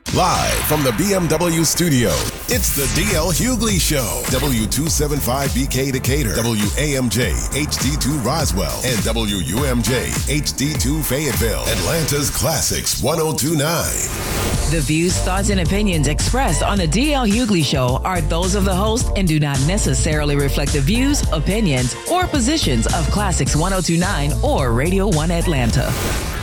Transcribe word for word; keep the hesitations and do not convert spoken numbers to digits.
Live from the B M W studio, it's the D L Hughley Show. W two seventy-five B K Decatur, W A M J H D two Roswell, and W U M J H D two Fayetteville. Atlanta's Classics one oh two point nine. The views, thoughts, and opinions expressed on the D L Hughley Show are those of the host and do not necessarily reflect the views, opinions, or positions of Classics one oh two point nine or Radio one Atlanta.